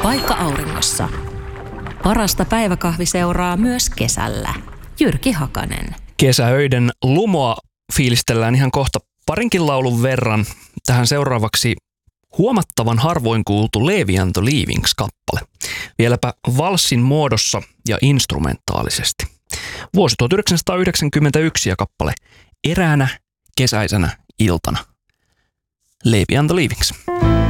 paikka auringossa. Parasta päiväkahviseuraa myös kesällä. Jyrki Hakanen. Kesäöiden lumoa fiilistellään ihan kohta parinkin laulun verran. Tähän seuraavaksi huomattavan harvoin kuultu Levi and the Leavings-kappale. Vieläpä valssin muodossa ja instrumentaalisesti. Vuosi 1991 ja kappale Eräänä kesäisenä iltana. Levi and the Leavings.